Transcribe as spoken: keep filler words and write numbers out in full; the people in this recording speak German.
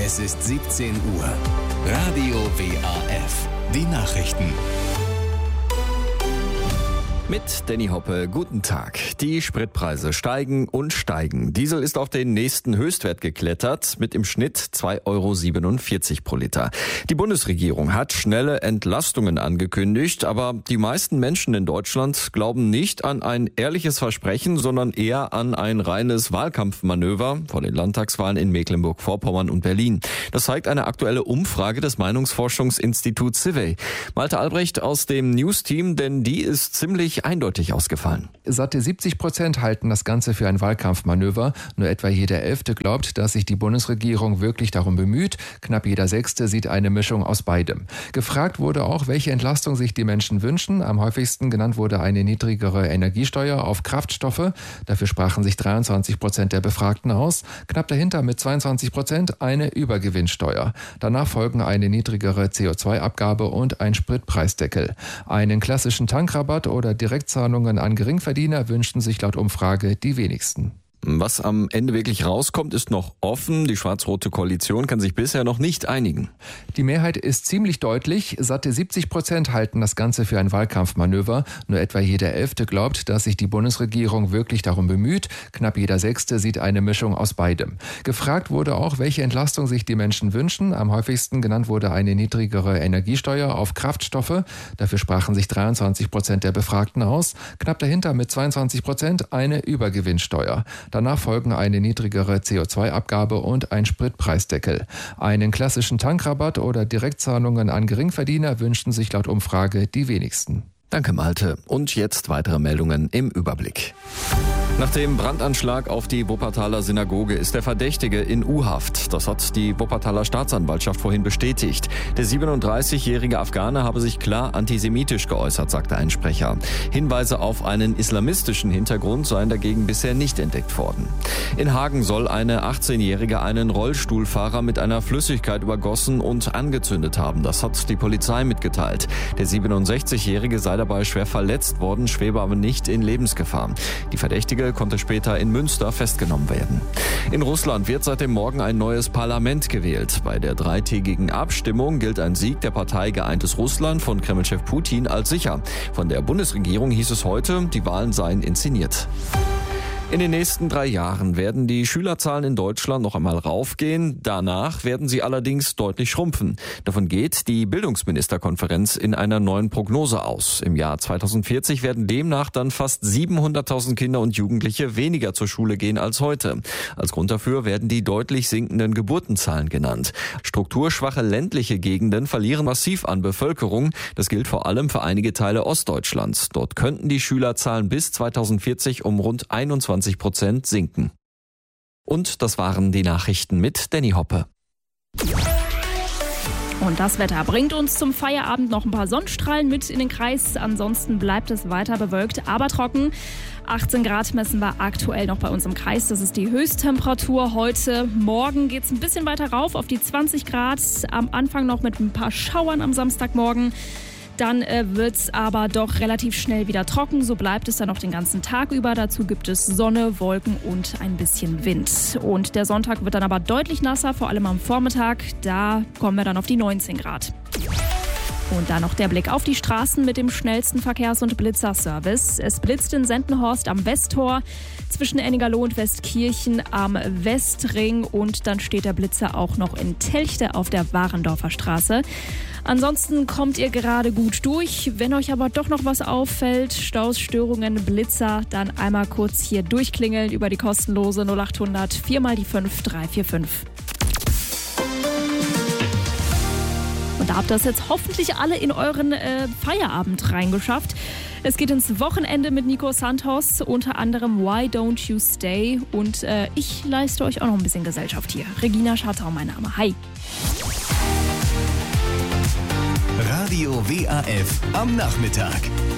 Es ist siebzehn Uhr. Radio W A F. Die Nachrichten. Mit Danny Hoppe, guten Tag. Die Spritpreise steigen und steigen. Diesel ist auf den nächsten Höchstwert geklettert, mit im Schnitt zwei Euro siebenundvierzig pro Liter. Die Bundesregierung hat schnelle Entlastungen angekündigt, aber die meisten Menschen in Deutschland glauben nicht an ein ehrliches Versprechen, sondern eher an ein reines Wahlkampfmanöver vor den Landtagswahlen in Mecklenburg-Vorpommern und Berlin. Das zeigt eine aktuelle Umfrage des Meinungsforschungsinstituts Civey. Malte Albrecht aus dem News-Team, denn die ist ziemlich eindeutig ausgefallen. Satte siebzig Prozent halten das Ganze für ein Wahlkampfmanöver. Nur etwa jeder Elfte glaubt, dass sich die Bundesregierung wirklich darum bemüht. Knapp jeder Sechste sieht eine Mischung aus beidem. Gefragt wurde auch, welche Entlastung sich die Menschen wünschen. Am häufigsten genannt wurde eine niedrigere Energiesteuer auf Kraftstoffe. Dafür sprachen sich dreiundzwanzig Prozent der Befragten aus. Knapp dahinter mit zweiundzwanzig Prozent eine Übergewinnsteuer. Danach folgen eine niedrigere C O zwei Abgabe und ein Spritpreisdeckel. Einen klassischen Tankrabatt oder Direktzahlungen an Geringverdiener wünschten sich laut Umfrage die wenigsten. Was am Ende wirklich rauskommt, ist noch offen. Die schwarz-rote Koalition kann sich bisher noch nicht einigen. Die Mehrheit ist ziemlich deutlich. Satte siebzig Prozent halten das Ganze für ein Wahlkampfmanöver. Nur etwa jeder Elfte glaubt, dass sich die Bundesregierung wirklich darum bemüht. Knapp jeder Sechste sieht eine Mischung aus beidem. Gefragt wurde auch, welche Entlastung sich die Menschen wünschen. Am häufigsten genannt wurde eine niedrigere Energiesteuer auf Kraftstoffe. Dafür sprachen sich dreiundzwanzig Prozent der Befragten aus. Knapp dahinter mit zweiundzwanzig Prozent eine Übergewinnsteuer. Danach folgen eine niedrigere C O zwei Abgabe und ein Spritpreisdeckel. Einen klassischen Tankrabatt oder Direktzahlungen an Geringverdiener wünschten sich laut Umfrage die wenigsten. Danke, Malte. Und jetzt weitere Meldungen im Überblick. Nach dem Brandanschlag auf die Wuppertaler Synagoge ist der Verdächtige in U-Haft. Das hat die Wuppertaler Staatsanwaltschaft vorhin bestätigt. Der siebenunddreißigjährige Afghane habe sich klar antisemitisch geäußert, sagte ein Sprecher. Hinweise auf einen islamistischen Hintergrund seien dagegen bisher nicht entdeckt worden. In Hagen soll eine achtzehnjährige einen Rollstuhlfahrer mit einer Flüssigkeit übergossen und angezündet haben. Das hat die Polizei mitgeteilt. Der siebenundsechzigjährige sei dabei schwer verletzt worden, schwebe aber nicht in Lebensgefahr. Die Verdächtige konnte später in Münster festgenommen werden. In Russland wird seit dem Morgen ein neues Parlament gewählt. Bei der dreitägigen Abstimmung gilt ein Sieg der Partei Geeintes Russland von Kremlchef Putin als sicher. Von der Bundesregierung hieß es heute, die Wahlen seien inszeniert. In den nächsten drei Jahren werden die Schülerzahlen in Deutschland noch einmal raufgehen. Danach werden sie allerdings deutlich schrumpfen. Davon geht die Bildungsministerkonferenz in einer neuen Prognose aus. Im Jahr zweitausendvierzig werden demnach dann fast siebenhunderttausend Kinder und Jugendliche weniger zur Schule gehen als heute. Als Grund dafür werden die deutlich sinkenden Geburtenzahlen genannt. Strukturschwache ländliche Gegenden verlieren massiv an Bevölkerung. Das gilt vor allem für einige Teile Ostdeutschlands. Dort könnten die Schülerzahlen bis zweitausendvierzig um rund einundzwanzig Prozent sinken. Und das waren die Nachrichten mit Danny Hoppe. Und das Wetter bringt uns zum Feierabend noch ein paar Sonnenstrahlen mit in den Kreis. Ansonsten bleibt es weiter bewölkt, aber trocken. achtzehn Grad messen wir aktuell noch bei uns im Kreis. Das ist die Höchsttemperatur heute. Morgen geht es ein bisschen weiter rauf auf die zwanzig Grad. Am Anfang noch mit ein paar Schauern am Samstagmorgen. Dann äh, wird es aber doch relativ schnell wieder trocken. So bleibt es dann noch den ganzen Tag über. Dazu gibt es Sonne, Wolken und ein bisschen Wind. Und der Sonntag wird dann aber deutlich nasser, vor allem am Vormittag. Da kommen wir dann auf die neunzehn Grad. Und dann noch der Blick auf die Straßen mit dem schnellsten Verkehrs- und Blitzerservice. Es blitzt in Sendenhorst am Westtor, zwischen Ennigerloh und Westkirchen am Westring. Und dann steht der Blitzer auch noch in Telchte auf der Warendorfer Straße. Ansonsten kommt ihr gerade gut durch. Wenn euch aber doch noch was auffällt, Staus, Störungen, Blitzer, dann einmal kurz hier durchklingeln über die kostenlose null achthundert vier mal die fünf drei vier fünf. Und da habt ihr es jetzt hoffentlich alle in euren äh, Feierabend reingeschafft. Es geht ins Wochenende mit Nico Santos, unter anderem Why Don't You Stay. Und äh, ich leiste euch auch noch ein bisschen Gesellschaft hier. Regina Schartau, mein Name. Hi. Radio W A F am Nachmittag.